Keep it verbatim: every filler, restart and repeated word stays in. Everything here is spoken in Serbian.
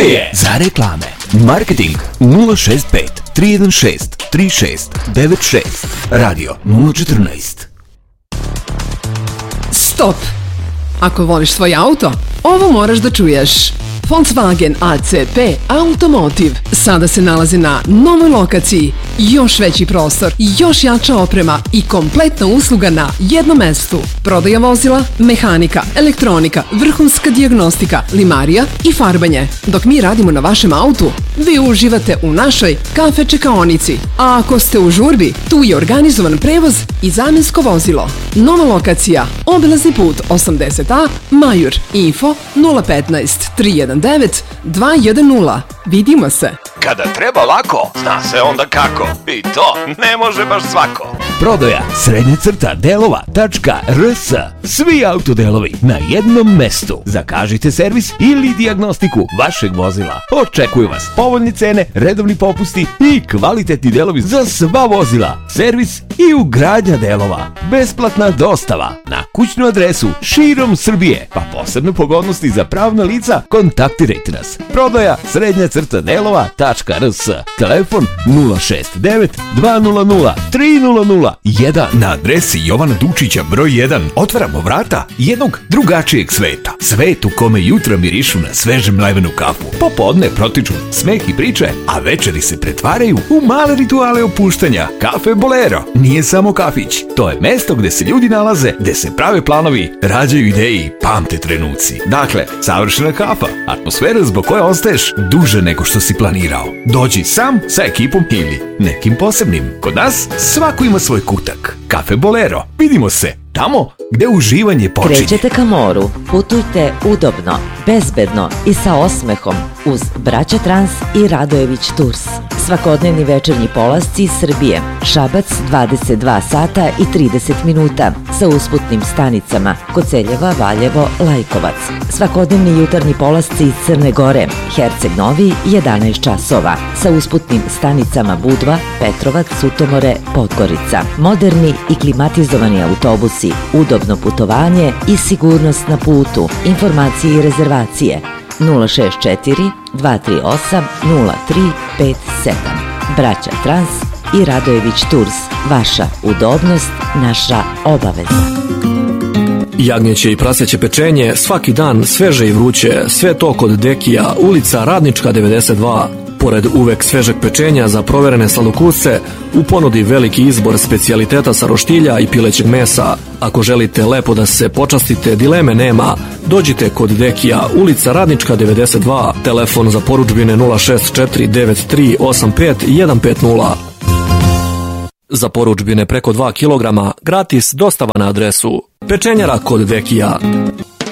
Ideje za reklame. Marketing nula šest pet tri jedan šest tri šest devet šest. Radio nula četrnaest. Stop! Ako voliš svoj auto, ovo moraš da čuješ. Volkswagen A C P Automotive sada se nalazi na novoj lokaciji. Još veći prostor, još jača oprema i kompletna usluga na jednom mestu. Prodaja vozila, mehanika, elektronika, vrhunska dijagnostika, limarija i farbanje. Dok mi radimo na vašem autu, vi uživate u našoj kafe čekaonici. A ako ste u žurbi, tu je organizovan prevoz i zamjensko vozilo. Nova lokacija, obilazni put osamdeset A, Majur. Info nula petnaest tri jedan devet dva jedan nula. Vidimo se. Kada treba lako, zna se onda kako. I to ne može baš svako. Prodaja srednja crta delova.rs. Svi autodelovi na jednom mestu. Zakažite servis ili dijagnostiku vašeg vozila. Očekuju vas povoljne cene, redovni popusti i kvalitetni delovi za sva vozila. Servis i ugradnja delova. Besplatna dostava na kućnu adresu širom Srbije. Pa posebne pogodnosti za pravna lica, kontaktirajte nas. Prodaja srednja crta delova.rs. Telefon nula šest devet dva nula nula tri nula nula jedan. Na adresi Jovana Dučića broj jedan otvaramo vrata jednog drugačijeg sveta. Svet u kome jutra mirišu na sveže mlevenu kafu. Popodne protiču smeh i priče, a večeri se pretvaraju u male rituale opuštanja. Kafe Bolero nije samo kafić. To je mesto gde se ljudi nalaze, gde se prave planovi, rađaju ideje i pamte trenuci. Dakle, savršena kafa, atmosfera zbog koje ostaješ duže nego što si planirao. Dođi sam sa ekipom ili nekim posebnim. Kod nas svako ima svoj kutak. Kafe Bolero. Vidimo se tamo gde uživanje počinje. Krećete ka moru, putujte udobno, bezbedno i sa osmehom uz Braća Trans i Radojević Tours. Svakodnevni večernji polasci iz Srbije. Šabac dvadeset dva sata i trideset minuta sa usputnim stanicama Koceljeva, Valjevo, Lajkovac. Svakodnevni jutarnji polasci iz Crne Gore. Herceg Novi jedanaest časova sa usputnim stanicama Budva, Petrovac, Sutomore, Podgorica. Moderni i klimatizovani autobusi, udobno putovanje i sigurnost na putu. Informacije i rezervacije nula šest četiri dva tri osam nula tri pet sedam. Braća Trans i Radojević Tours. Vaša udobnost, naša obaveza. Jagnjeće i praseće pečenje, svaki dan sveže i vruće, sve to kod Dekija, ulica Radnička devedeset dva. Pored uvek svežeg pečenja za proverene sladokusce, u ponudi veliki izbor specijaliteta sa roštilja i pilećeg mesa. Ako želite lepo da se počastite, dileme nema. Dođite kod Dekija, ulica Radnička devedeset dva, telefon za porudžbine nula šest četiri devet tri osam pet jedan pet nula. Za porudžbine preko dva kilograma, gratis dostava na adresu Pečenjara kod Dekija.